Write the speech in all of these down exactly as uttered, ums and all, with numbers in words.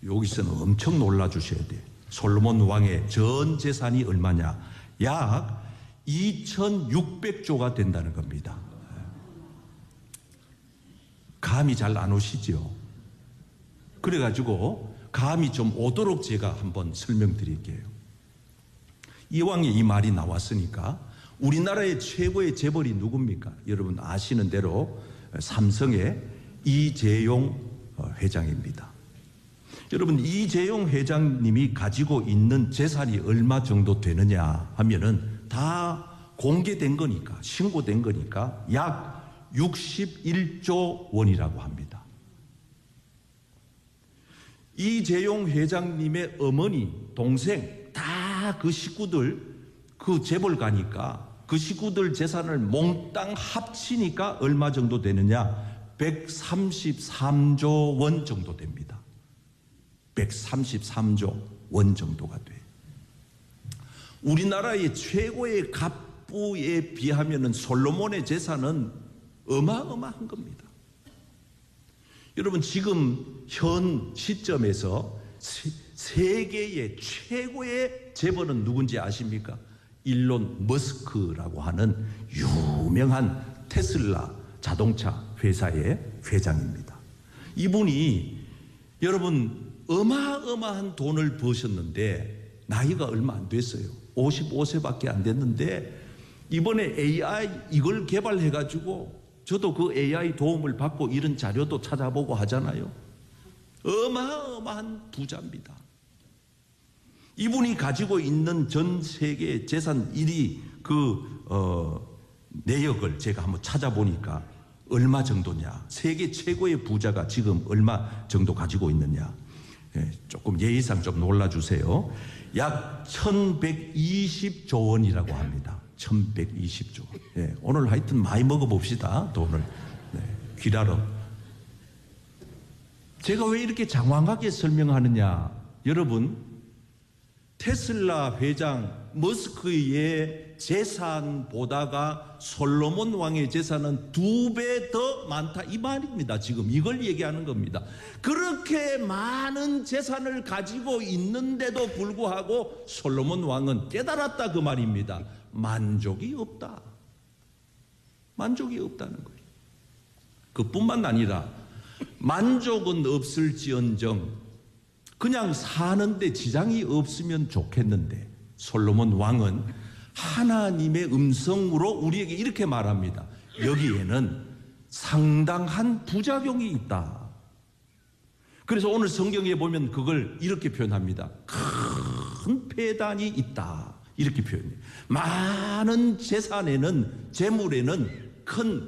여기서는 엄청 놀라 주셔야 돼요. 솔로몬 왕의 전 재산이 얼마냐? 약 이천육백조가 된다는 겁니다. 감이 잘 안 오시죠? 그래가지고 감이 좀 오도록 제가 한번 설명드릴게요. 이왕에 이 말이 나왔으니까 우리나라의 최고의 재벌이 누굽니까? 여러분 아시는 대로 삼성의 이재용 회장입니다. 여러분 이재용 회장님이 가지고 있는 재산이 얼마 정도 되느냐 하면은 다 공개된 거니까, 신고된 거니까 약 육십일조 원이라고 합니다. 이재용 회장님의 어머니, 동생 다 그 식구들 그 재벌 가니까 그 식구들 재산을 몽땅 합치니까 얼마 정도 되느냐? 백삼십삼조 원 정도 됩니다. 백삼십삼조 원 정도가 돼. 우리나라의 최고의 갑부에 비하면은 솔로몬의 재산은 어마어마한 겁니다. 여러분 지금 현 시점에서 세계의 최고의 재벌은 누군지 아십니까? 일론 머스크라고 하는 유명한 테슬라 자동차 회사의 회장입니다. 이분이 여러분 어마어마한 돈을 버셨는데 나이가 얼마 안 됐어요. 오십오세밖에 안 됐는데 이번에 에이아이 이걸 개발해 가지고 저도 그 에이아이 도움을 받고 이런 자료도 찾아보고 하잖아요. 어마어마한 부자입니다. 이분이 가지고 있는 전 세계 재산 일 위 그 어, 내역을 제가 한번 찾아보니까 얼마 정도냐? 세계 최고의 부자가 지금 얼마 정도 가지고 있느냐? 예, 조금 예의상 좀 놀라주세요. 약 천백이십조 원이라고 합니다. 천백이십조 원. 예, 오늘 하여튼 많이 먹어봅시다. 돈을. 네, 귀라로. 제가 왜 이렇게 장황하게 설명하느냐? 여러분 테슬라 회장 머스크의 재산보다가 솔로몬 왕의 재산은 두 배 더 많다 이 말입니다. 지금 이걸 얘기하는 겁니다. 그렇게 많은 재산을 가지고 있는데도 불구하고 솔로몬 왕은 깨달았다 그 말입니다. 만족이 없다. 만족이 없다는 거예요. 그뿐만 아니라 만족은 없을지언정 그냥 사는데 지장이 없으면 좋겠는데 솔로몬 왕은 하나님의 음성으로 우리에게 이렇게 말합니다. 여기에는 상당한 부작용이 있다. 그래서 오늘 성경에 보면 그걸 이렇게 표현합니다. 큰 폐단이 있다. 이렇게 표현해요. 많은 재산에는 재물에는 큰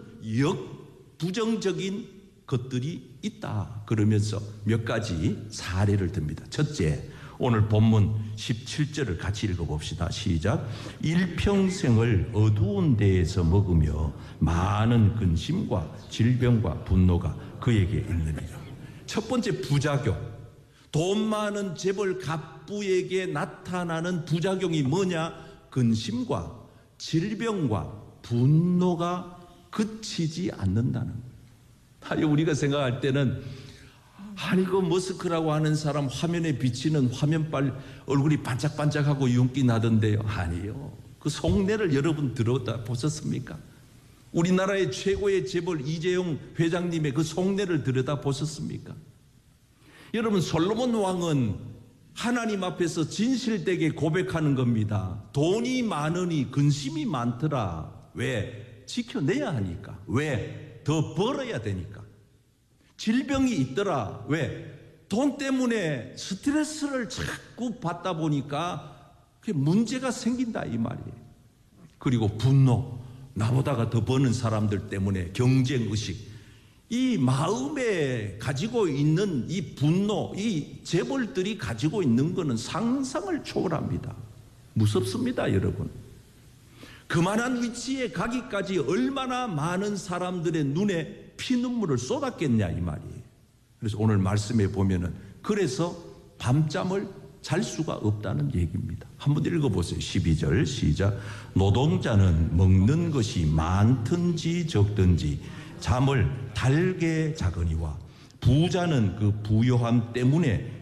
역부정적인 것들이 있다. 그러면서 몇 가지 사례를 듭니다. 첫째, 오늘 본문 십칠절을 같이 읽어봅시다. 시작. 일평생을 어두운 데에서 먹으며 많은 근심과 질병과 분노가 그에게 있느니라. 첫 번째 부작용, 돈 많은 재벌 갑부에게 나타나는 부작용이 뭐냐? 근심과 질병과 분노가 그치지 않는다는 거예요. 아니 우리가 생각할 때는 아니 그 머스크라고 하는 사람 화면에 비치는 화면빨 얼굴이 반짝반짝하고 윤기 나던데요. 아니요. 그 속내를 여러분 들어다 보셨습니까? 우리나라의 최고의 재벌 이재용 회장님의 그 속내를 들여다 보셨습니까? 여러분 솔로몬 왕은 하나님 앞에서 진실되게 고백하는 겁니다. 돈이 많으니 근심이 많더라. 왜? 지켜내야 하니까. 왜? 더 벌어야 되니까. 질병이 있더라. 왜? 돈 때문에 스트레스를 자꾸 받다 보니까 그게 문제가 생긴다 이 말이에요. 그리고 분노, 나보다가 더 버는 사람들 때문에 경쟁의식, 이 마음에 가지고 있는 이 분노, 이 재벌들이 가지고 있는 것은 상상을 초월합니다. 무섭습니다 여러분. 그만한 위치에 가기까지 얼마나 많은 사람들의 눈에 피눈물을 쏟았겠냐 이 말이에요. 그래서 오늘 말씀에 보면은 그래서 밤잠을 잘 수가 없다는 얘기입니다. 한번 읽어보세요. 십이절 시작. 노동자는 먹는 것이 많든지 적든지 잠을 달게 자거니와 부자는 그 부요함 때문에